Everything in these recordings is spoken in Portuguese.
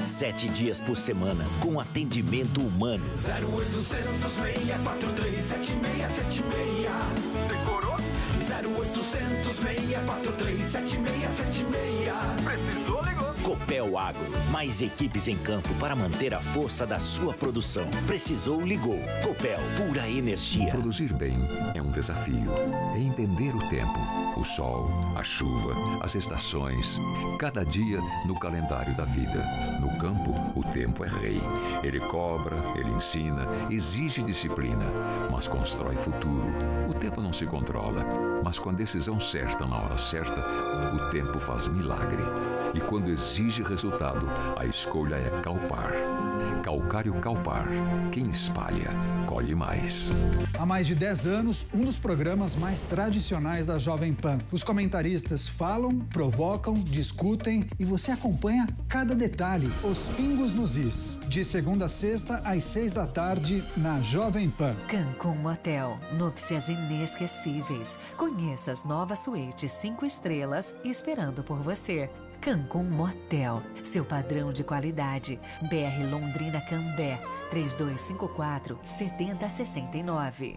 7 dias por semana, com atendimento humano. 0800 643 7676. Decorou? 0800 643 7676. Precisou, ligou. Copel Agro, mais equipes em campo para manter a força da sua produção. Precisou, ligou. Copel, pura energia. Produzir bem é um desafio. É entender o tempo, o sol, a chuva, as estações, cada dia no calendário da vida. No campo, o tempo é rei. Ele cobra, ele ensina, exige disciplina, mas constrói futuro. O tempo não se controla, mas com a decisão certa na hora certa, o tempo faz milagre. E quando exige resultado, a escolha é Calpar. Calcário Calpar. Quem espalha, colhe mais. Há mais de 10 anos, um dos programas mais tradicionais da Jovem Pan. Os comentaristas falam, provocam, discutem e você acompanha cada detalhe, os pingos nos is. De segunda a sexta, às 6 da tarde, na Jovem Pan. Cancún Motel, núpcias inesquecíveis. Conheça as novas suítes 5 estrelas esperando por você. Cancún Motel, seu padrão de qualidade. BR Londrina Cambé, 3254-7069.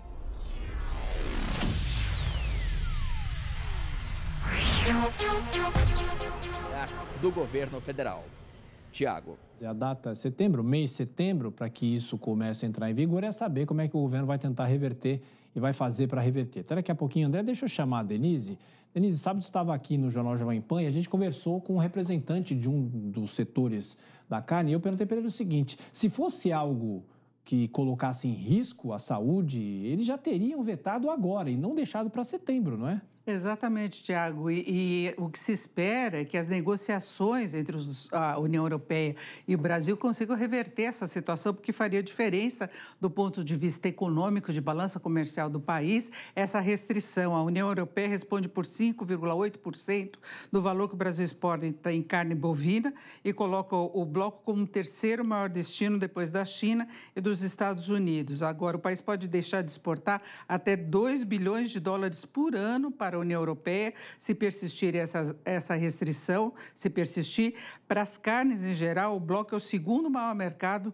Do governo federal. Tiago. A data setembro, mês de setembro, para que isso comece a entrar em vigor, é saber como é que o governo vai tentar reverter e vai fazer para reverter. Até daqui a pouquinho, André, deixa eu chamar a Denise. Denise, sábado estava aqui no Jornal Jovem Pan e a gente conversou com um representante de um dos setores da carne e eu perguntei para ele o seguinte: se fosse algo que colocasse em risco a saúde, eles já teriam vetado agora e não deixado para setembro, não é? Exatamente, Tiago. E o que se espera é que as negociações entre a União Europeia e o Brasil consigam reverter essa situação, porque faria diferença do ponto de vista econômico, de balança comercial do país, essa restrição. A União Europeia responde por 5,8% do valor que o Brasil exporta em carne bovina e coloca o bloco como o terceiro maior destino depois da China e dos Estados Unidos. Agora, o país pode deixar de exportar até 2 bilhões de dólares por ano para a União Europeia, se persistir essa restrição, se persistir. Para as carnes em geral, o bloco é o segundo maior mercado,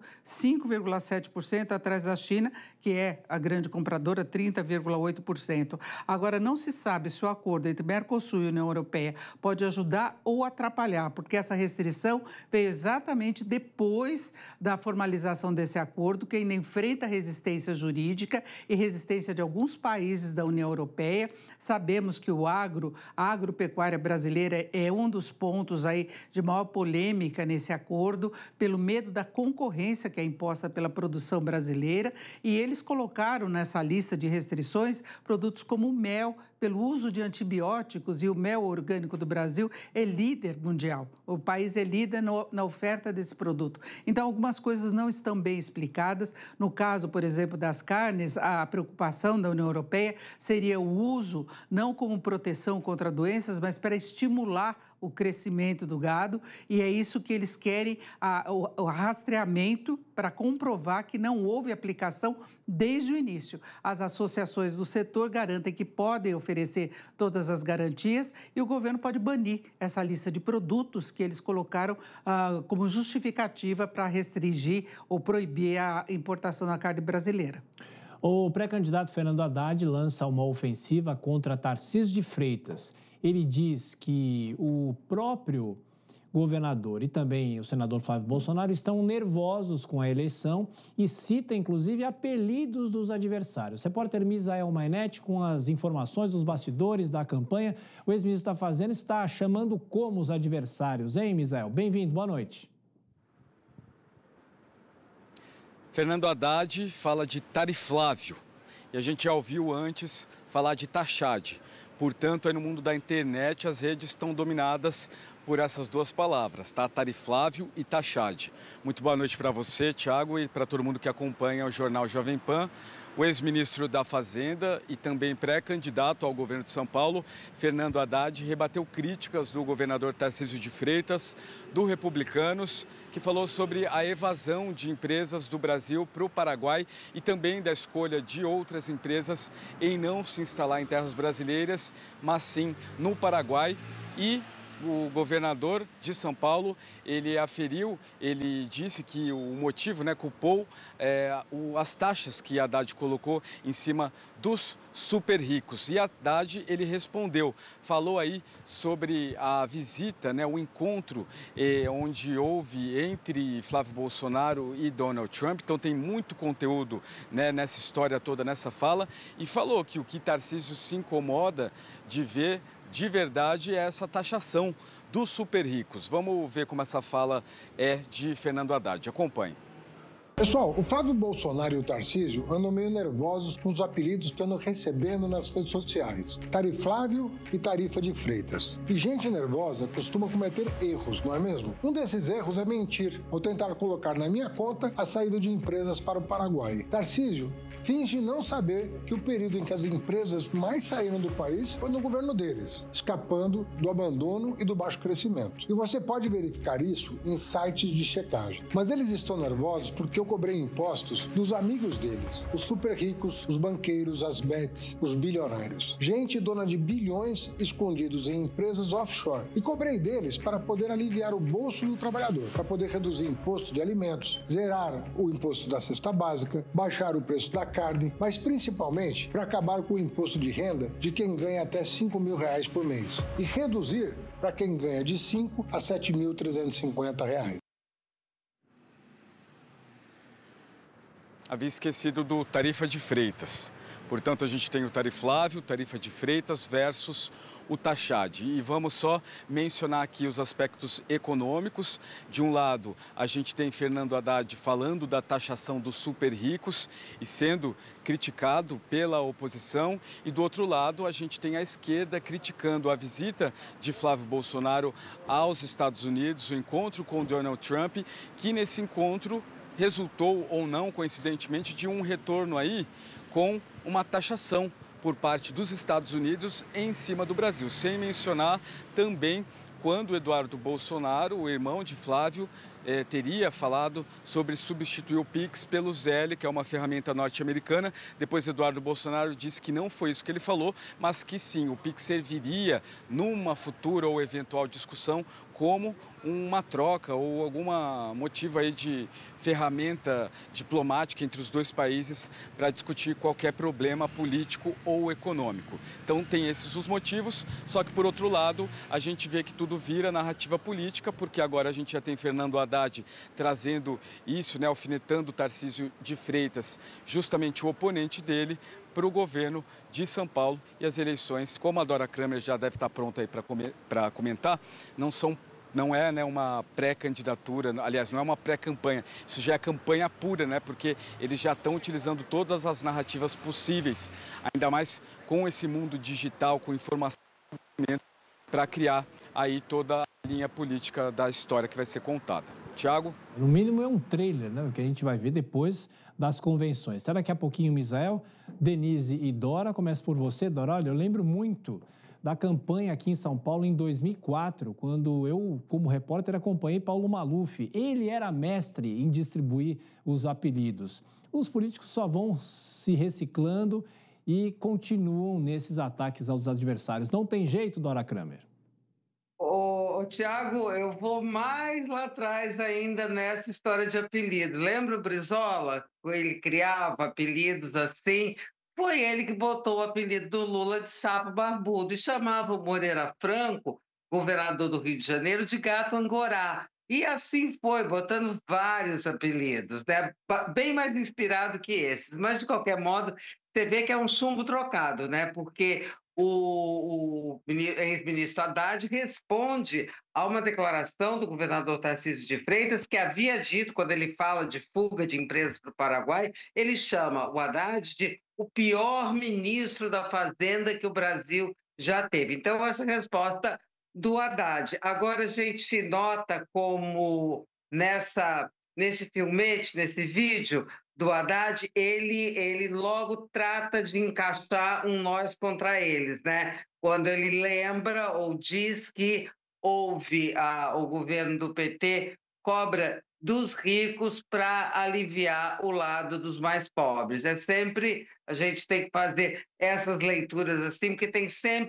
5,7% atrás da China, que é a grande compradora, 30,8%. Agora, não se sabe se o acordo entre Mercosul e União Europeia pode ajudar ou atrapalhar, porque essa restrição veio exatamente depois da formalização desse acordo, que ainda enfrenta resistência jurídica e resistência de alguns países da União Europeia. Sabemos que a agropecuária brasileira é um dos pontos aí de maior polêmica nesse acordo, pelo medo da concorrência que é imposta pela produção brasileira, e eles colocaram nessa lista de restrições produtos como o mel, pelo uso de antibióticos, e o mel orgânico do Brasil é líder mundial. O país é líder na oferta desse produto. Então, algumas coisas não estão bem explicadas. No caso, por exemplo, das carnes, a preocupação da União Europeia seria o uso, não como proteção contra doenças, mas para estimular o crescimento do gado, e é isso que eles querem, o rastreamento para comprovar que não houve aplicação desde o início. As associações do setor garantem que podem oferecer todas as garantias e o governo pode banir essa lista de produtos que eles colocaram como justificativa para restringir ou proibir a importação da carne brasileira. O pré-candidato Fernando Haddad lança uma ofensiva contra Tarcísio de Freitas. Ele diz que o próprio governador e também o senador Flávio Bolsonaro estão nervosos com a eleição e cita, inclusive, apelidos dos adversários. O repórter Misael Mainetti, com as informações dos bastidores da campanha, o ex-ministro da Fazenda está chamando como os adversários, hein, Misael? Bem-vindo, boa noite. Fernando Haddad fala de tariflávio e a gente já ouviu antes falar de taxade. Portanto, aí no mundo da internet as redes estão dominadas por essas duas palavras, tá? Tariflávio e taxade. Muito boa noite para você, Tiago, e para todo mundo que acompanha o Jornal Jovem Pan. O ex-ministro da Fazenda e também pré-candidato ao governo de São Paulo, Fernando Haddad, rebateu críticas do governador Tarcísio de Freitas, do Republicanos, que falou sobre a evasão de empresas do Brasil para o Paraguai e também da escolha de outras empresas em não se instalar em terras brasileiras, mas sim no Paraguai, e o governador de São Paulo, ele aferiu, ele disse que o motivo, né, culpou as taxas que Haddad colocou em cima dos super ricos. E Haddad, ele respondeu, falou aí sobre a visita, né, o encontro onde houve entre Flávio Bolsonaro e Donald Trump. Então tem muito conteúdo, né, nessa história toda, nessa fala. E falou que o que Tarcísio se incomoda de ver de verdade é essa taxação dos super ricos. Vamos ver como essa fala é de Fernando Haddad. Acompanhe. Pessoal, o Flávio Bolsonaro e o Tarcísio andam meio nervosos com os apelidos que andam recebendo nas redes sociais. Tariflávio e Tarifa de Freitas. E gente nervosa costuma cometer erros, não é mesmo? Um desses erros é mentir, ao tentar colocar na minha conta a saída de empresas para o Paraguai. Tarcísio finge não saber que o período em que as empresas mais saíram do país foi no governo deles, escapando do abandono e do baixo crescimento. E você pode verificar isso em sites de checagem. Mas eles estão nervosos porque eu cobrei impostos dos amigos deles, os super ricos, os banqueiros, as bets, os bilionários. Gente dona de bilhões escondidos em empresas offshore. E cobrei deles para poder aliviar o bolso do trabalhador, para poder reduzir imposto de alimentos, zerar o imposto da cesta básica, baixar o preço da carne, mas principalmente para acabar com o imposto de renda de quem ganha até R$5.000 por mês e reduzir para quem ganha de R$5.000 a R$7.350. Havia esquecido do Tarifa de Freitas. Portanto, a gente tem o Tariflávio, Tarifa de Freitas versus o Taxad. E vamos só mencionar aqui os aspectos econômicos. De um lado, a gente tem Fernando Haddad falando da taxação dos super ricos e sendo criticado pela oposição. E do outro lado, a gente tem a esquerda criticando a visita de Flávio Bolsonaro aos Estados Unidos, o encontro com Donald Trump, que nesse encontro resultou ou não, coincidentemente, de um retorno aí com uma taxação por parte dos Estados Unidos em cima do Brasil. Sem mencionar também quando Eduardo Bolsonaro, o irmão de Flávio, teria falado sobre substituir o Pix pelo Zelle, que é uma ferramenta norte-americana. Depois Eduardo Bolsonaro disse que não foi isso que ele falou, mas que sim, o Pix serviria numa futura ou eventual discussão como uma troca ou alguma motivo aí de ferramenta diplomática entre os dois países para discutir qualquer problema político ou econômico. Então tem esses os motivos, só que por outro lado a gente vê que tudo vira narrativa política, porque agora a gente já tem Fernando Haddad trazendo isso, né, alfinetando o Tarcísio de Freitas, justamente o oponente dele, para o governo de São Paulo. E as eleições, como a Dora Kramer já deve estar pronta aí para comentar, não é, né, uma pré-candidatura, aliás, não é uma pré-campanha, isso já é campanha pura, né, porque eles já estão utilizando todas as narrativas possíveis, ainda mais com esse mundo digital, com informação, para criar aí toda a linha política da história que vai ser contada. Tiago? No mínimo é um trailer, né, o que a gente vai ver depois das convenções. Será daqui a pouquinho, Misael, Denise e Dora? Começo por você, Dora. Olha, eu lembro muito da campanha aqui em São Paulo em 2004, quando eu, como repórter, acompanhei Paulo Maluf. Ele era mestre em distribuir os apelidos. Os políticos só vão se reciclando e continuam nesses ataques aos adversários. Não tem jeito, Dora Kramer? Tiago, eu vou mais lá atrás ainda nessa história de apelido. Lembra o Brizola? Ele criava apelidos assim. Foi ele que botou o apelido do Lula de sapo barbudo e chamava o Moreira Franco, governador do Rio de Janeiro, de gato angorá. E assim foi, botando vários apelidos, né? Bem mais inspirado que esses. Mas, de qualquer modo, você vê que é um chumbo trocado, né? Porque o ex-ministro Haddad responde a uma declaração do governador Tarcísio de Freitas, que havia dito, quando ele fala de fuga de empresas para o Paraguai, ele chama o Haddad de o pior ministro da Fazenda que o Brasil já teve. Então, essa resposta do Haddad. Agora, a gente nota como nesse filmete, nesse vídeo do Haddad, ele logo trata de encaixar um nós contra eles, né? Quando ele lembra ou diz que houve o governo do PT cobra dos ricos para aliviar o lado dos mais pobres. É sempre, a gente tem que fazer essas leituras assim, porque tem sempre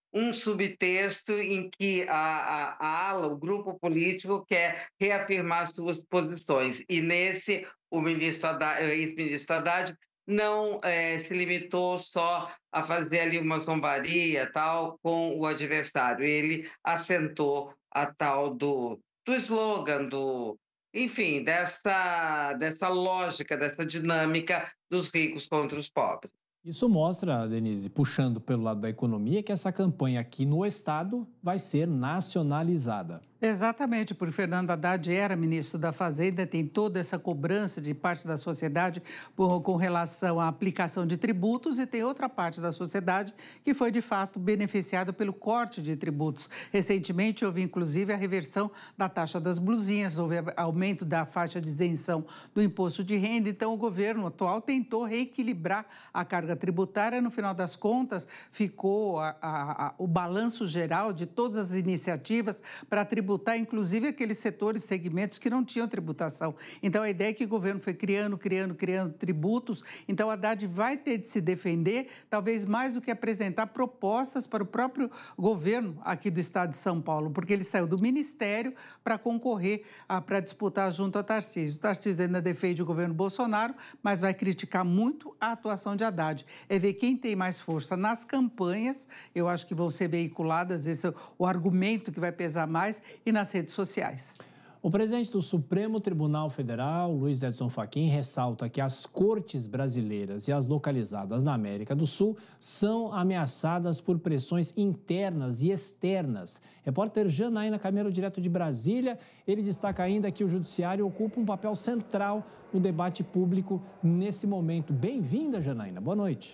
um subtexto em que a ala, o grupo político, quer reafirmar suas posições. E nesse, o ex-ministro Haddad não se limitou só a fazer ali uma zombaria tal com o adversário. Ele assentou a tal do slogan, enfim, dessa lógica, dessa dinâmica dos ricos contra os pobres. Isso mostra, Denise, puxando pelo lado da economia, que essa campanha aqui no Estado vai ser nacionalizada. Exatamente, porque Fernando Haddad era ministro da Fazenda, tem toda essa cobrança de parte da sociedade com relação à aplicação de tributos, e tem outra parte da sociedade que foi, de fato, beneficiada pelo corte de tributos. Recentemente, houve, inclusive, a reversão da taxa das blusinhas, houve aumento da faixa de isenção do imposto de renda. Então, o governo atual tentou reequilibrar a carga tributária. No final das contas, ficou o balanço geral de todas as iniciativas para tributar, inclusive aqueles setores, segmentos que não tinham tributação. Então, a ideia é que o governo foi criando tributos. Então, a Haddad vai ter de se defender, talvez mais do que apresentar propostas para o próprio governo aqui do estado de São Paulo, porque ele saiu do ministério para concorrer, para disputar junto a Tarcísio. O Tarcísio ainda defende o governo Bolsonaro, mas vai criticar muito a atuação de Haddad. É ver quem tem mais força nas campanhas, eu acho que vão ser veiculadas, esse é o argumento que vai pesar mais, e nas redes sociais. O presidente do Supremo Tribunal Federal, Luiz Edson Fachin, ressalta que as cortes brasileiras e as localizadas na América do Sul são ameaçadas por pressões internas e externas. Repórter Janaína Camelo, direto de Brasília, ele destaca ainda que o judiciário ocupa um papel central no debate público nesse momento. Bem-vinda, Janaína. Boa noite.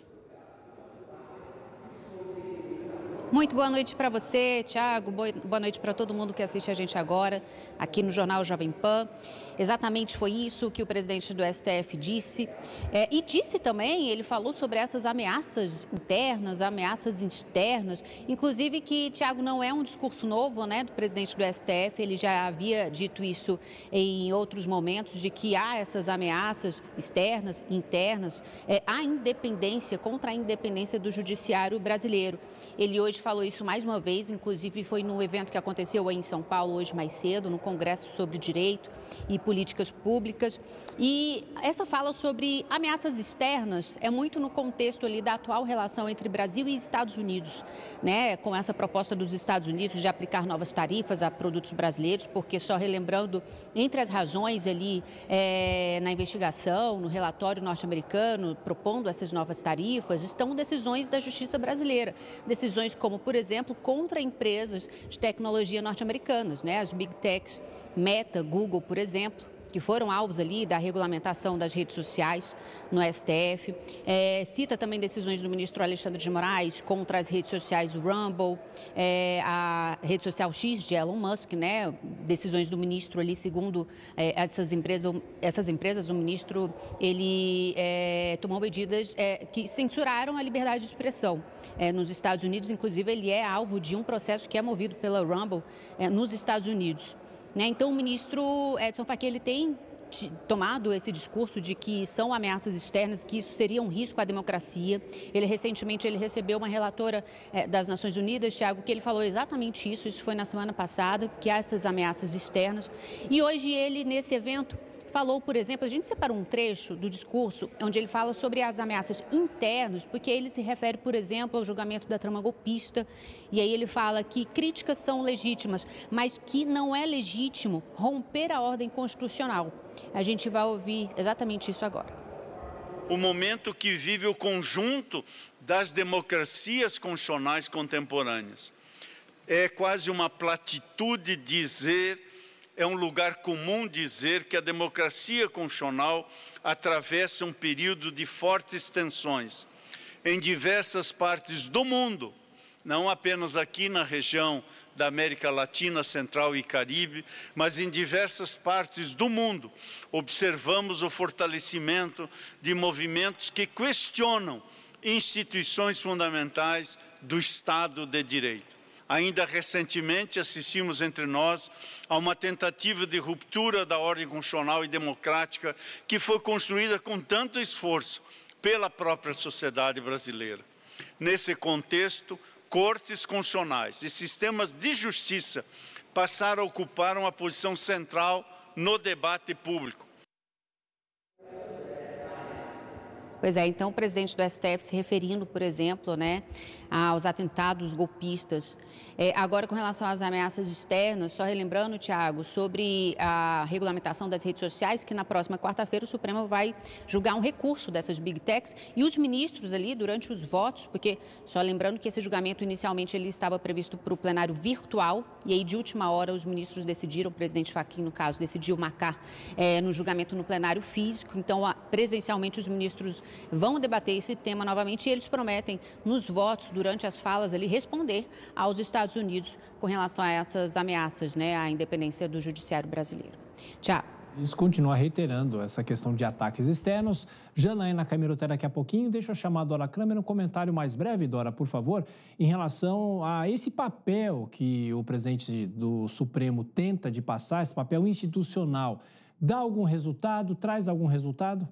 Muito boa noite para você, Thiago. Boa noite para todo mundo que assiste a gente agora, aqui no Jornal Jovem Pan. Exatamente foi isso que o presidente do STF disse. E disse também, ele falou sobre essas ameaças internas, ameaças externas, inclusive que, Thiago, não é um discurso novo, né, do presidente do STF. Ele já havia dito isso em outros momentos, de que há essas ameaças externas, internas, à independência, contra a independência do judiciário brasileiro. Ele hoje falou isso mais uma vez, inclusive foi no evento que aconteceu aí em São Paulo hoje mais cedo, no Congresso sobre Direito e Políticas Públicas. E essa fala sobre ameaças externas é muito no contexto ali da atual relação entre Brasil e Estados Unidos, né? Com essa proposta dos Estados Unidos de aplicar novas tarifas a produtos brasileiros, porque só relembrando, entre as razões ali na investigação, no relatório norte-americano, propondo essas novas tarifas, estão decisões da Justiça brasileira, decisões como, por exemplo, contra empresas de tecnologia norte-americanas, né? As Big Techs, Meta, Google, por exemplo, que foram alvos ali da regulamentação das redes sociais no STF. Cita também decisões do ministro Alexandre de Moraes contra as redes sociais Rumble, a rede social X de Elon Musk, né? Decisões do ministro ali, segundo essas empresas, o ministro ele tomou medidas que censuraram a liberdade de expressão nos Estados Unidos. Inclusive, ele é alvo de um processo que é movido pela Rumble nos Estados Unidos. Então, o ministro Edson Fachin, ele tem tomado esse discurso de que são ameaças externas, que isso seria um risco à democracia. Recentemente, ele recebeu uma relatora das Nações Unidas, Thiago, que ele falou exatamente isso foi na semana passada, que há essas ameaças externas. E hoje ele, nesse evento, falou, por exemplo, a gente separou um trecho do discurso onde ele fala sobre as ameaças internas, porque ele se refere, por exemplo, ao julgamento da trama golpista, e aí ele fala que críticas são legítimas, mas que não é legítimo romper a ordem constitucional. A gente vai ouvir exatamente isso agora. O momento que vive o conjunto das democracias constitucionais contemporâneas. É quase uma platitude dizer, é um lugar comum dizer que a democracia constitucional atravessa um período de fortes tensões em diversas partes do mundo, não apenas aqui na região da América Latina, Central e Caribe, mas em diversas partes do mundo. Observamos o fortalecimento de movimentos que questionam instituições fundamentais do Estado de Direito. Ainda recentemente assistimos entre nós a uma tentativa de ruptura da ordem constitucional e democrática que foi construída com tanto esforço pela própria sociedade brasileira. Nesse contexto, cortes constitucionais e sistemas de justiça passaram a ocupar uma posição central no debate público. Pois é, então o presidente do STF se referindo, por exemplo, aos atentados golpistas. Agora, com relação às ameaças externas, só relembrando, Tiago, sobre a regulamentação das redes sociais, que na próxima quarta-feira o Supremo vai julgar um recurso dessas Big Techs e os ministros ali, durante os votos, porque só lembrando que esse julgamento inicialmente ele estava previsto para o plenário virtual e aí de última hora os ministros decidiram, o presidente Fachin, no caso, decidiu marcar no julgamento no plenário físico, então presencialmente os ministros vão debater esse tema novamente e eles prometem nos votos, durante as falas ali, responder aos Estados Unidos com relação a essas ameaças, à independência do judiciário brasileiro. Tiago. Isso continua reiterando essa questão de ataques externos. Janaína Cameiro até daqui a pouquinho. Deixa eu chamar a Dora Kramer um comentário mais breve, Dora, por favor, em relação a esse papel que o presidente do Supremo tenta de passar, esse papel institucional. Dá algum resultado? Traz algum resultado?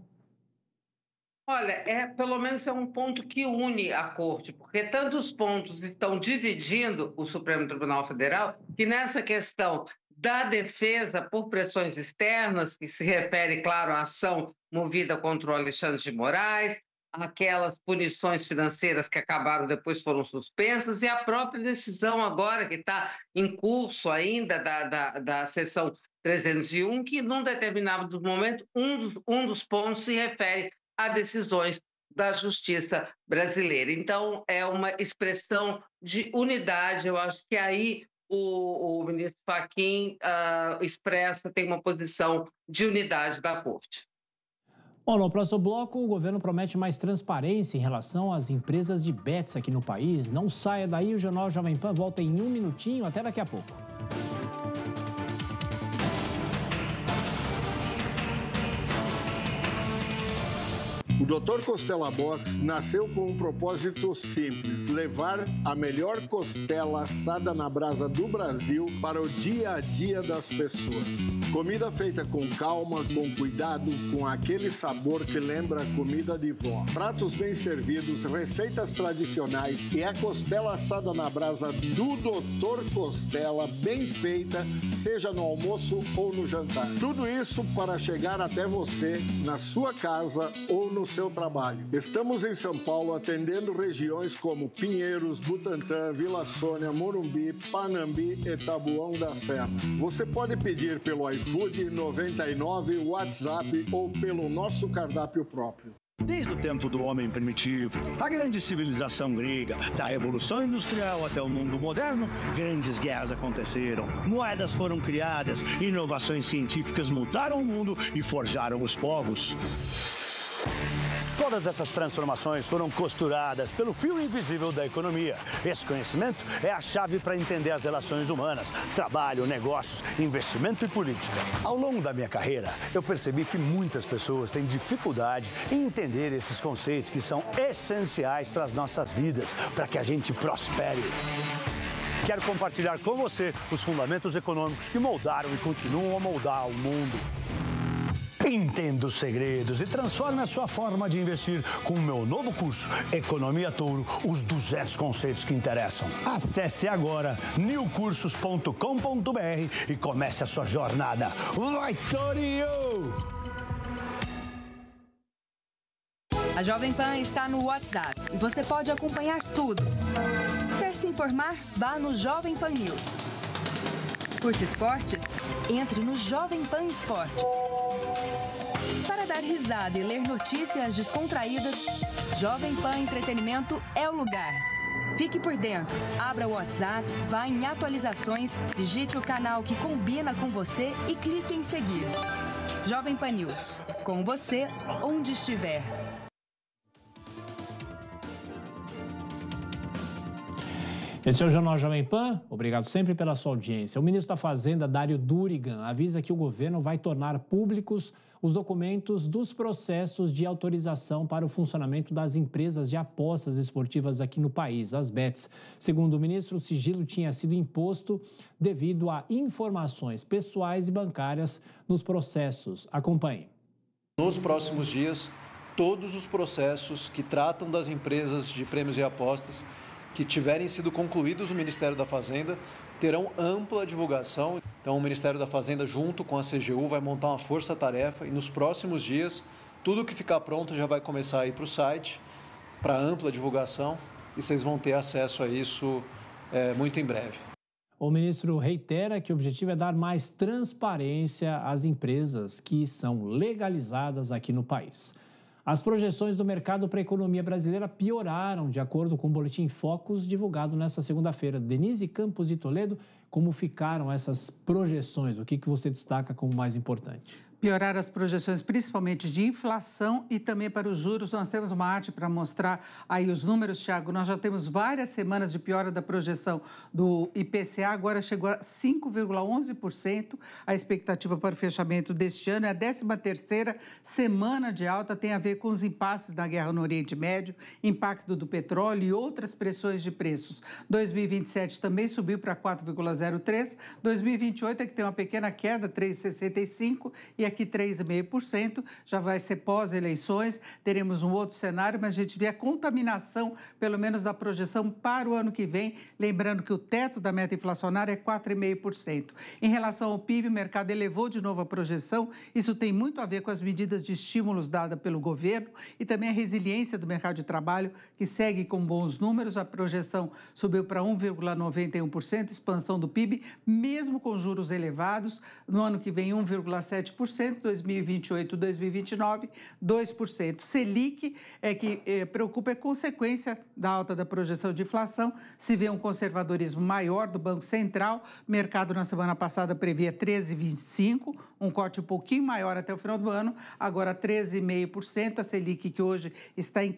Olha, pelo menos é um ponto que une a Corte, porque tantos pontos estão dividindo o Supremo Tribunal Federal que nessa questão da defesa por pressões externas, que se refere, claro, à ação movida contra o Alexandre de Moraes, aquelas punições financeiras que acabaram depois foram suspensas e a própria decisão agora que está em curso ainda da seção 301, que num determinado momento um dos pontos se refere a decisões da justiça brasileira. Então, é uma expressão de unidade. Eu acho que aí o ministro Fachin tem uma posição de unidade da Corte. Bom, no próximo bloco, o governo promete mais transparência em relação às empresas de bets aqui no país. Não saia daí, o Jornal Jovem Pan volta em um minutinho. Até daqui a pouco. O Dr. Costela Box nasceu com um propósito simples: levar a melhor costela assada na brasa do Brasil para o dia a dia das pessoas. Comida feita com calma, com cuidado, com aquele sabor que lembra comida de vó. Pratos bem servidos, receitas tradicionais e a costela assada na brasa do Dr. Costela, bem feita, seja no almoço ou no jantar. Tudo isso para chegar até você, na sua casa ou no seu trabalho. Estamos em São Paulo atendendo regiões como Pinheiros, Butantã, Vila Sônia, Morumbi, Panambi e Taboão da Serra. Você pode pedir pelo iFood 99, WhatsApp ou pelo nosso cardápio próprio. Desde o tempo do homem primitivo, a grande civilização grega, da Revolução Industrial até o mundo moderno, grandes guerras aconteceram, moedas foram criadas, inovações científicas mudaram o mundo e forjaram os povos. Todas essas transformações foram costuradas pelo fio invisível da economia. Esse conhecimento é a chave para entender as relações humanas, trabalho, negócios, investimento e política. Ao longo da minha carreira, eu percebi que muitas pessoas têm dificuldade em entender esses conceitos que são essenciais para as nossas vidas, para que a gente prospere. Quero compartilhar com você os fundamentos econômicos que moldaram e continuam a moldar o mundo. Entenda os segredos e transforme a sua forma de investir com o meu novo curso, Economia Touro, os 200 conceitos que interessam. Acesse agora newcursos.com.br e comece a sua jornada. Vai, Torio! A Jovem Pan está no WhatsApp e você pode acompanhar tudo. Quer se informar? Vá no Jovem Pan News. Curte esportes? Entre no Jovem Pan Esportes. Para dar risada e ler notícias descontraídas, Jovem Pan Entretenimento é o lugar. Fique por dentro, abra o WhatsApp, vá em atualizações, digite o canal que combina com você e clique em seguir. Jovem Pan News, com você, onde estiver. Esse é o Jornal Jovem Pan. Obrigado sempre pela sua audiência. O ministro da Fazenda, Dário Durigan, avisa que o governo vai tornar públicos os documentos dos processos de autorização para o funcionamento das empresas de apostas esportivas aqui no país, as bets. Segundo o ministro, o sigilo tinha sido imposto devido a informações pessoais e bancárias nos processos. Acompanhe. Nos próximos dias, todos os processos que tratam das empresas de prêmios e apostas que tiverem sido concluídos no Ministério da Fazenda terão ampla divulgação. Então, o Ministério da Fazenda, junto com a CGU, vai montar uma força-tarefa e nos próximos dias, tudo que ficar pronto já vai começar a ir para o site, para ampla divulgação, e vocês vão ter acesso a isso muito em breve. O ministro reitera que o objetivo é dar mais transparência às empresas que são legalizadas aqui no país. As projeções do mercado para a economia brasileira pioraram, de acordo com o Boletim Focus divulgado nesta segunda-feira. Denise Campos de Toledo, como ficaram essas projeções? O que você destaca como mais importante? Piorar as projeções, principalmente de inflação e também para os juros. Nós temos uma arte para mostrar aí os números, Thiago. Nós já temos várias semanas de piora da projeção do IPCA, agora chegou a 5,11%. A expectativa para o fechamento deste ano é a 13ª semana de alta, tem a ver com os impasses da guerra no Oriente Médio, impacto do petróleo e outras pressões de preços. 2027 também subiu para 4,03%. 2028 é que tem uma pequena queda, 3,65%, e aqui 3,5%, já vai ser pós-eleições, teremos um outro cenário, mas a gente vê a contaminação, pelo menos da projeção para o ano que vem, lembrando que o teto da meta inflacionária é 4,5%. Em relação ao PIB, o mercado elevou de novo a projeção, isso tem muito a ver com as medidas de estímulos dadas pelo governo e também a resiliência do mercado de trabalho, que segue com bons números, a projeção subiu para 1,91%, expansão do PIB, mesmo com juros elevados, no ano que vem 1,7%, 2028, 2029, 2%. Selic preocupa, é consequência da alta da projeção de inflação. Se vê um conservadorismo maior do Banco Central. O mercado, na semana passada, previa 13,25%, um corte um pouquinho maior até o final do ano, agora 13,5%. A Selic, que hoje está em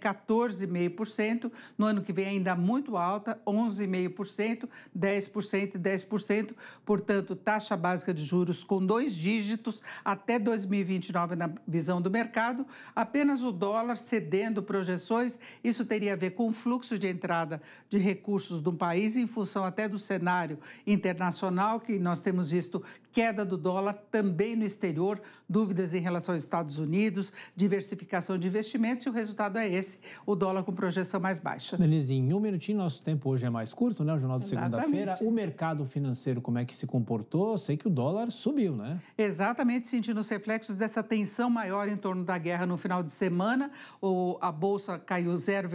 14,5%, no ano que vem ainda muito alta, 11,5%, 10% e 10%. Portanto, taxa básica de juros com 2 dígitos até 2029 na visão do mercado, apenas o dólar cedendo projeções. Isso teria a ver com o fluxo de entrada de recursos do país em função até do cenário internacional, que nós temos visto queda do dólar também no exterior, dúvidas em relação aos Estados Unidos, diversificação de investimentos, e o resultado é esse, o dólar com projeção mais baixa. Denise, em um minutinho, nosso tempo hoje é mais curto, né? O Jornal de segunda-feira. O mercado financeiro, como é que se comportou? Sei que o dólar subiu, né? Exatamente, sentindo os reflexos dessa tensão maior em torno da guerra no final de semana. A Bolsa caiu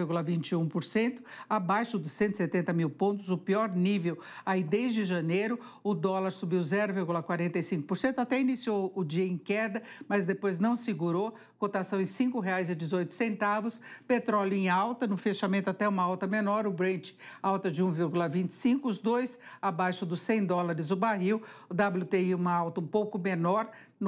0,21%, abaixo dos 170 mil pontos, o pior nível aí desde janeiro. O dólar subiu 0,45%, até iniciou o dia em queda, mas depois não segurou, cotação em R$ 5,18. Petróleo em alta, no fechamento até uma alta menor, o Brent alta de 1,25%, os dois abaixo dos $100 o barril, o WTI uma alta um pouco menor,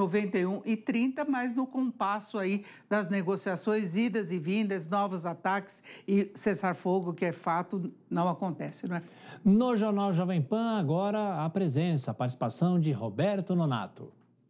91,30, mas no compasso aí das negociações, idas e vindas, novos ataques e cessar-fogo, que é fato, não acontece, não é? No Jornal Jovem Pan, agora a participação de Roberto Nonato.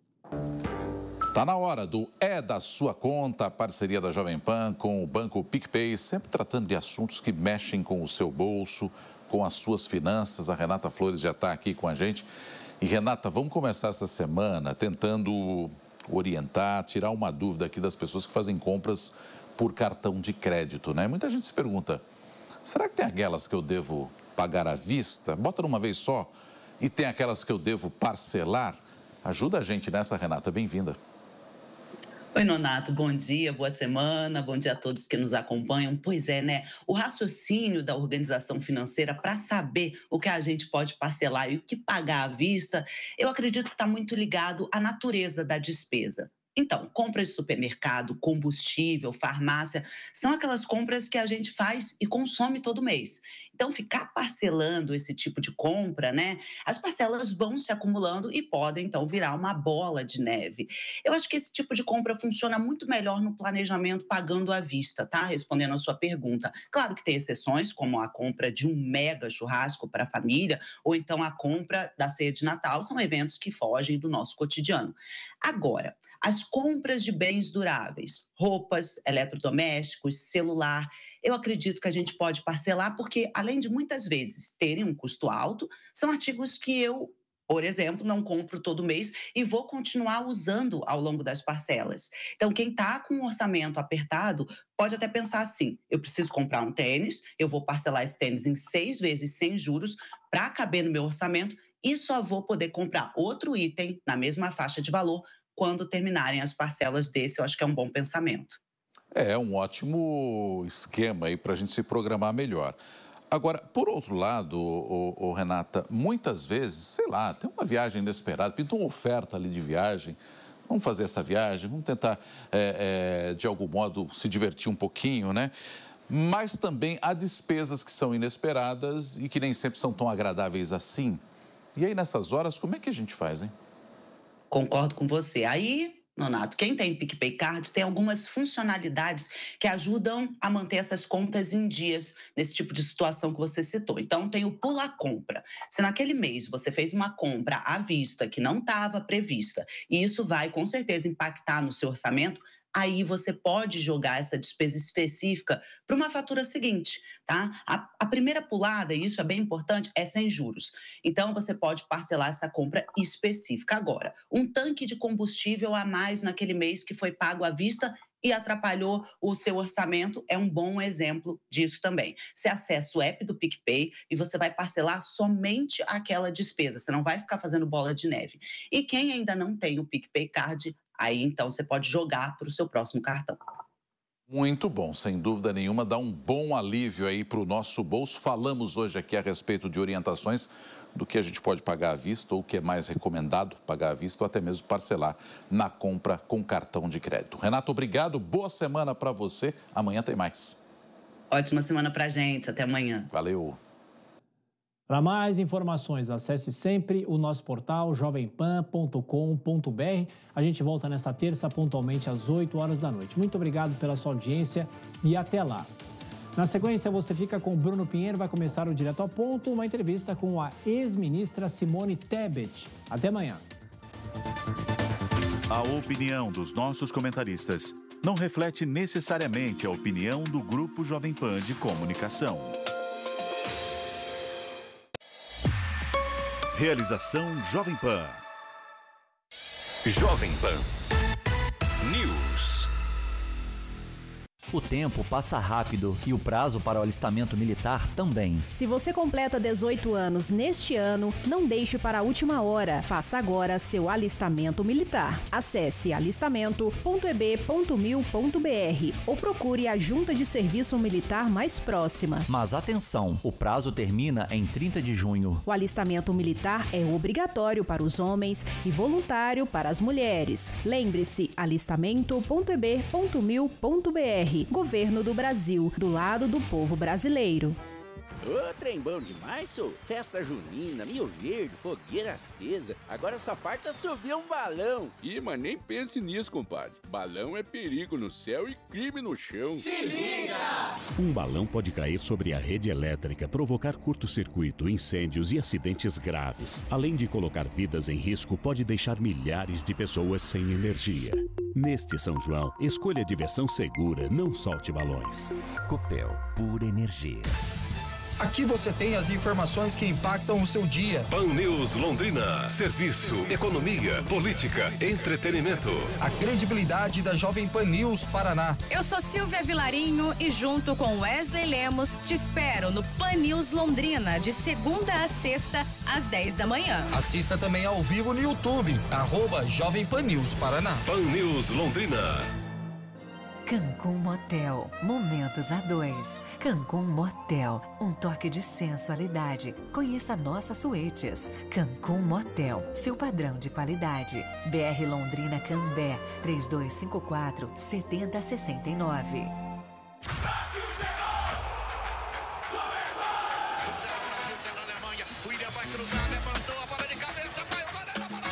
Tá na hora do É da Sua Conta, a parceria da Jovem Pan com o Banco PicPay, sempre tratando de assuntos que mexem com o seu bolso, com as suas finanças. A Renata Flores já está aqui com a gente. E, Renata, vamos começar essa semana tentando orientar, tirar uma dúvida aqui das pessoas que fazem compras por cartão de crédito, né? Muita gente se pergunta, será que tem aquelas que eu devo pagar à vista? Bota numa vez só. E tem aquelas que eu devo parcelar? Ajuda a gente nessa, Renata. Bem-vinda. Oi, Nonato, bom dia, boa semana, bom dia a todos que nos acompanham. Pois é, né? O raciocínio da organização financeira para saber o que a gente pode parcelar e o que pagar à vista, eu acredito que está muito ligado à natureza da despesa. Então, compras de supermercado, combustível, farmácia, são aquelas compras que a gente faz e consome todo mês. Então, ficar parcelando esse tipo de compra, né? As parcelas vão se acumulando e podem, então, virar uma bola de neve. Eu acho que esse tipo de compra funciona muito melhor no planejamento pagando à vista, tá? Respondendo a sua pergunta. Claro que tem exceções, como a compra de um mega churrasco para a família, ou então a compra da ceia de Natal, são eventos que fogem do nosso cotidiano. Agora, as compras de bens duráveis, roupas, eletrodomésticos, celular, eu acredito que a gente pode parcelar porque, além de muitas vezes terem um custo alto, são artigos que eu Por exemplo, não compro todo mês e vou continuar usando ao longo das parcelas. Então, quem está com um orçamento apertado pode até pensar assim, eu preciso comprar um tênis, eu vou parcelar esse tênis em 6 vezes sem juros para caber no meu orçamento e só vou poder comprar outro item na mesma faixa de valor quando terminarem as parcelas desse. Eu acho que é um bom pensamento. É um ótimo esquema aí para a gente se programar melhor. Agora, por outro lado, Renata, muitas vezes, sei lá, tem uma viagem inesperada, pintou uma oferta ali de viagem, vamos fazer essa viagem, vamos tentar, de algum modo, se divertir um pouquinho, né? Mas também há despesas que são inesperadas e que nem sempre são tão agradáveis assim. E aí, nessas horas, como é que a gente faz, hein? Concordo com você. Aí, Nonato, quem tem PicPay Card tem algumas funcionalidades que ajudam a manter essas contas em dias nesse tipo de situação que você citou. Então, tem o Pula Compra. Se naquele mês você fez uma compra à vista que não estava prevista, e isso vai, com certeza, impactar no seu orçamento, aí você pode jogar essa despesa específica para uma fatura seguinte, tá? A primeira pulada, e isso é bem importante, é sem juros. Então, você pode parcelar essa compra específica. Agora, um tanque de combustível a mais naquele mês que foi pago à vista e atrapalhou o seu orçamento, é um bom exemplo disso também. Você acessa o app do PicPay e você vai parcelar somente aquela despesa, você não vai ficar fazendo bola de neve. E quem ainda não tem o PicPay Card, aí então você pode jogar para o seu próximo cartão. Muito bom, sem dúvida nenhuma, dá um bom alívio aí para o nosso bolso. Falamos hoje aqui a respeito de orientações do que a gente pode pagar à vista ou o que é mais recomendado pagar à vista ou até mesmo parcelar na compra com cartão de crédito. Renato, obrigado, boa semana para você. Amanhã tem mais. Ótima semana para a gente, até amanhã. Valeu. Para mais informações, acesse sempre o nosso portal jovempan.com.br. A gente volta nessa terça, pontualmente às 8 horas da noite. Muito obrigado pela sua audiência e até lá. Na sequência, você fica com o Bruno Pinheiro, vai começar o Direto ao Ponto, uma entrevista com a ex-ministra Simone Tebet. Até amanhã. A opinião dos nossos comentaristas não reflete necessariamente a opinião do Grupo Jovem Pan de Comunicação. Realização Jovem Pan. Jovem Pan News. O tempo passa rápido e o prazo para o alistamento militar também. Se você completa 18 anos neste ano, não deixe para a última hora. Faça agora seu alistamento militar. Acesse alistamento.eb.mil.br ou procure a junta de serviço militar mais próxima. Mas atenção, o prazo termina em 30 de junho. O alistamento militar é obrigatório para os homens e voluntário para as mulheres. Lembre-se, alistamento.eb.mil.br. Governo do Brasil, do lado do povo brasileiro. Ô, trem bom demais, sou. Festa junina, Milho Verde, fogueira acesa. Agora só falta subir um balão. Ih, mas nem pense nisso, compadre. Balão é perigo no céu e crime no chão. Se liga! Um balão pode cair sobre a rede elétrica, provocar curto-circuito, incêndios e acidentes graves. Além de colocar vidas em risco, pode deixar milhares de pessoas sem energia. Neste São João, escolha a diversão segura, não solte balões. Copel, pura energia. Aqui você tem as informações que impactam o seu dia. Pan News Londrina. Serviço, economia, política, entretenimento. A credibilidade da Jovem Pan News Paraná. Eu sou Silvia Vilarinho e junto com Wesley Lemos te espero no Pan News Londrina de segunda a sexta às 10 da manhã. Assista também ao vivo no YouTube, @Jovem Pan News Paraná. Pan News Londrina. Cancún Motel, momentos a dois. Cancún Motel, um toque de sensualidade. Conheça nossas suítes. Cancún Motel, seu padrão de qualidade. BR Londrina Cambé, 3254-7069. O Brasil na Alemanha, o William vai cruzar.